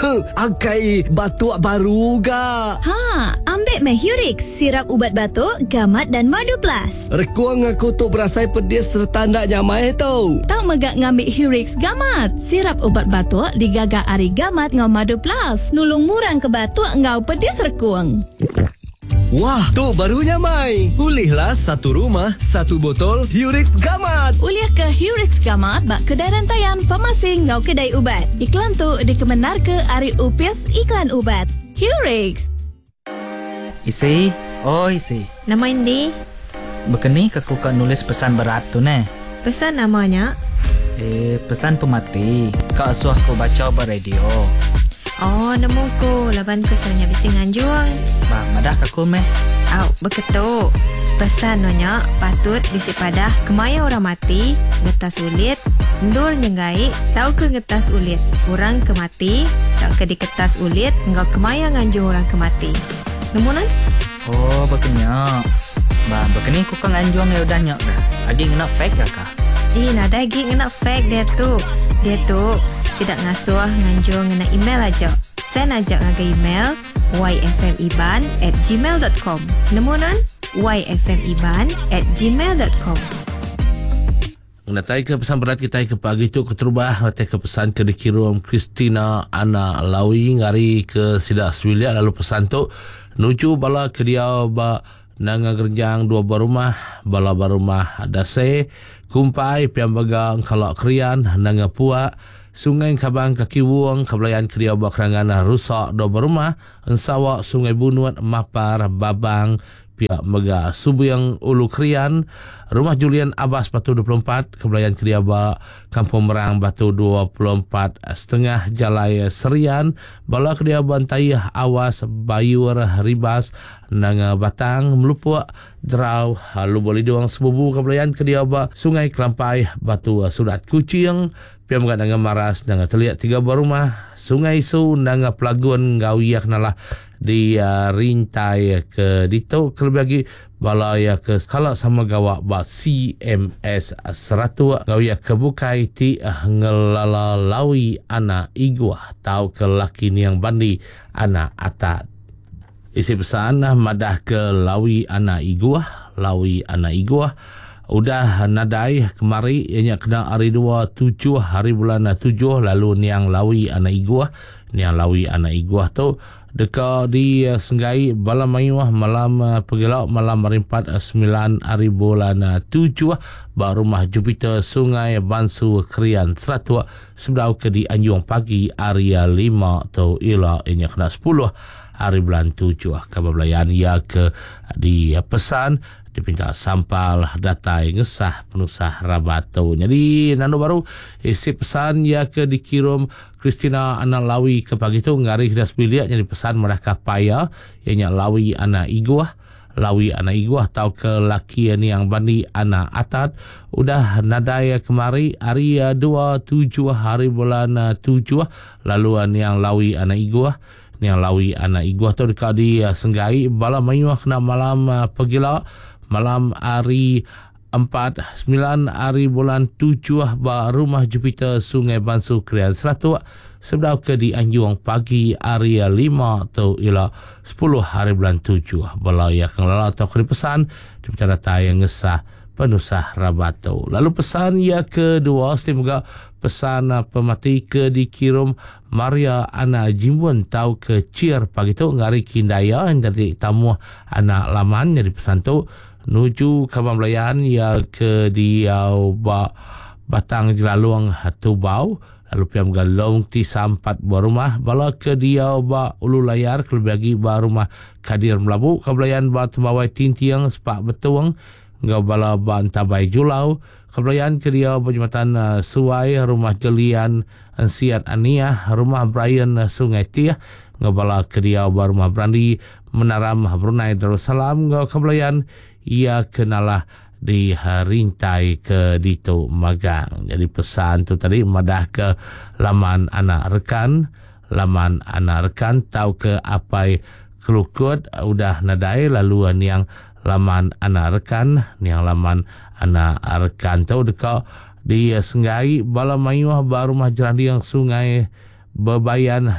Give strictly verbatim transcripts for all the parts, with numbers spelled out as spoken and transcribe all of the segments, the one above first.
Angkai batuk baru ga. Ha, ambil Mehurix, sirap ubat batuk, gamat dan madu plus. Rekuang aku tu berasai pedis serta ndak nyamai tau. Tak megak ngambil Hurix gamat. Sirap ubat batuk digagak ari gamat ngau madu plus. Nulung murang ke batuk ngau pedis rekuang. Wah, tu barunya mai. Pulihlah satu rumah, satu botol Hurix Gamat. Uliah ke Hurix gamat bak kedai rantaian farmasi ngau kedai ubat. Iklan tu dikemenar ke ari upis iklan ubat. Hurix. Isi, oh isi. Nama Indi? Bekeni aku kan nulis pesan berat tu ne. Pesan namanya? Eh, pesan pemati. Kak suah ko baca ber radio. Oh, nemu ko. Laban pesannya bisi nganjuang. Bah, madah aku meh. Au, beketuk. Pesan nanya patut bisi padah kemaya orang mati, ngetas ulit, ndur nyenggai, tahu ke ngetas ulit. Orang kemati, tak ke diketas ulit, engkau kemaya nganjung orang kemati. Nemu nan? Oh, bekenya. Bah, bekeni ku kan nganjuang ya udah nyak dah. Agi ngena fake dah kah? Eh, nada lagi ngena fake dia tu. Dia tu tidak ngasuh nganjung ngena email aja. Send aja ngaga email y f m iban at gmail dot com. Nemu nan? y f m iban at gmail dot com. Natai ke pesan berat kita ke pagi tu ke terubah natai ke pesan ke dikirim Christina Ana Lawi ngari ke sidak sebilia lalu pesan tu nuju bala ke dia ba nanga gerjang dua barumah bala barumah dase kumpai piambaga kalau krian nanga puak sungai kabang kaki wuang kabelayan kedia bakrangana rusak dua barumah ensawa sungai bunuat mapar babang pihak mega Subuyang Ulu Krian rumah Julian Abbas Batu dua puluh empat kebelayan Kediaba Kampung Merang Batu dua puluh empat setengah Jalai Serian bala Kediaba Tayah Awas Bayur Ribas Nanga Batang Melupuk Draw Luboli Doang Sebubu kebelayan Kediaba Sungai Kelampai Batu Sudat Kucing pihak mega Nanga Maras Nanga Teliak tiga buah rumah Sungai Su Nanga Pelagun Gawiak nalah di uh, rintai ke dito kelebagi balaya ke kalau sama gawak ba C M S seratu gawia ke bukai ti uh, ngelala lawi ana igwah tau ke laki ni yang bandi ana atat isi pesan uh, madah ke lawi ana igwah lawi ana igwah udah nadai kemari ianya kena hari dua tujuh hari bulan tujuh lalu niang lawi ana igwah niang lawi ana igwah tu dekat di uh, Senggai bala mayuah malam uh, pergelak malam merimpat uh, sembilan hari bulan uh, tujuh ba rumah Jupiter Sungai Bansu Krian seratus sebelau ke di Anjung pagi area lima atau ila inya kena sepuluh hari bulan tujuh kabablayan ya ke di uh, pesan dipinta sampal datai ngesah penusah rabato. Jadi nando baru isi pesan ya ke dikirim Christina Ana Lawi ke pagi tu ngari hidas bilik jadi pesan mereka paya ianya Lawi Ana Igwah Lawi Ana Igwah tau ke laki ni yang bandi Ana Atat udah nadai kemari hari dua tujuh hari bulan tujuh laluan yang Lawi Ana Igwah ni yang Lawi Ana Igwah tu dekat di Senggai bala mayuah kena malam pegila malam hari empat sembilan hari bulan tujuh ba rumah Jupiter Sungai Bansu Krian seratus sebelum ke di Anjung pagi hari lima atau ila sepuluh hari bulan tujuh balaya kang lala atau kena pesan dipercaya tay yang ngesah penusah rabato. Lalu pesan ya kedua semoga pesan pemati ke dikirim Maria Ana Jimbun tau ke Cier pagi tu ngari kindaya yang jadi tamu anak laman jadi pesan tu nuju Kabang Belayan ya ke diau ba Batang Jelaluang Tubau lalu piam galong ti sampat buah rumah bala ke diau ba Ulu Layar kelebagi ba rumah Kadir Melabu Kabelayan ba Tembawai Tintiang sepak betuang ngau bala ba Antabai Julau Kabelayan ke diau ba Jumatan uh, Suai rumah Jelian Ansiat Ania rumah Brian uh, Sungai Tiah ngau bala ke diau ba rumah Brandi Menaram Brunei Darussalam ngau Kabelayan ia kenalah di rintai ke Dito Magang. Jadi pesan tu tadi madah ke laman anak rekan, laman anak rekan tahu ke apa kelukut udah nadai laluan yang laman anak rekan, yang laman anak rekan tahu dekat di Senggai bala mayuah baru rumah Jerandi yang Sungai Bebayan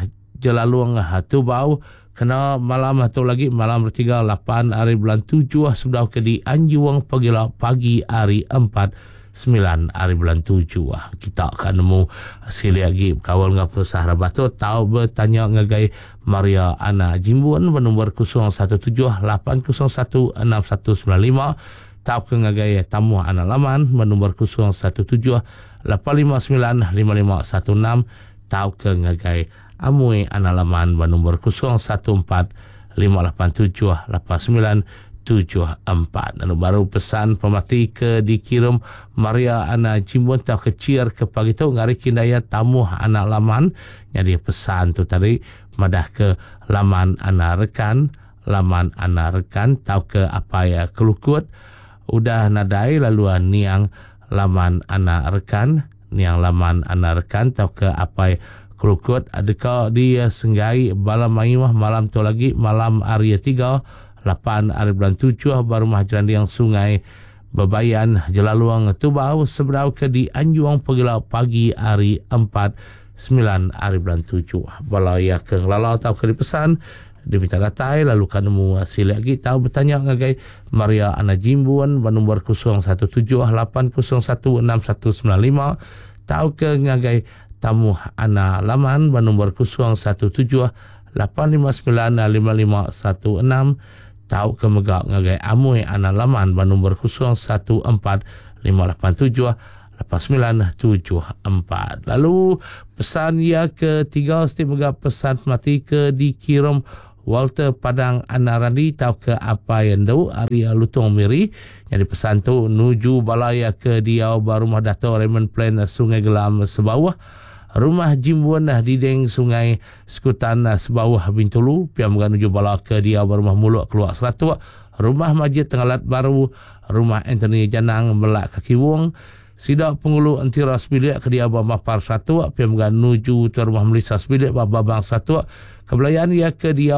Jelalung Tubau. Kena malam atau lagi malam bertiga lapan hari bulan tujuh sudah ke di Anjuang pagila pagi hari empat sembilan hari bulan tujuh. Kita akan nemu sekali lagi kawal dengan pengusaha Batu tahu bertanya ngagai Maria Ana Jimbuan bernombor kosong satu tujuh lapan kosong satu enam satu sembilan lima. Tahu ke ngagai tamu Ana Laman bernombor kosong satu tujuh lapan lima sembilan lima lima satu enam. Tahu ke ngagai Amui Analaman bernombor kosong satu empat lima lapan tujuh lapan sembilan tujuh empat. Dan baru pesan pemati ke dikirim Maria Ana Jimbun tahu kecil ke pagi tu ngari kindaya tamu anak laman. Jadi pesan tu tadi madah ke laman anak rekan, laman anak rekan tahu ke apa ya kelukut. Udah nadai laluan niang laman anak rekan, niang laman anak rekan tahu ke apa ya kelukut. Adakah dia senggai malam mayuah malam tu lagi malam hari tiga lapan hari bulan tujuh baru mahjaran yang sungai Bebayan Jelaluang Tubau seberau ke di Anjuang pagila pagi hari empat sembilan hari bulan tujuh. Balaya ke lalau tahu ke dipesan diminta datai lalu kan nemu hasil lagi tahu bertanya ngagai Maria Ana Jimbuan bernombor kosong satu tujuh lapan kosong satu enam satu sembilan lima. Tahu ke ngagai tamu Ana Laman bernombor kosong satu tujuh lapan lima sembilan lima lima satu enam. Tahu ke megak ngagai Amui Ana Laman bernombor kosong satu empat lima lapan tujuh lapan sembilan tujuh empat. Lalu pesan ya ketiga setiap megak pesan mati ke dikirim Walter Padang Anarandi tahu ke apa yang dau Arya Lutong Miri. Jadi pesan tu nuju balaya ke Diau Barumah Dato Raymond Plain Sungai Gelam Sebawah. Rumah Jimbuan di Deng Sungai Sekutan Sebawah Bintulu. Piam menuju bala ke dia Rumah Muluk Keluar Seratua. Rumah Masjid Tenggalat Baru. Rumah Anthony Janang Melak Kaki Wong. Sidak Pengulu Antira Sebilik ke dia Mapar Seratua. Piam menuju ke Rumah Melissa Sebilik Babang Seratua. Kebelayaan ia ke dia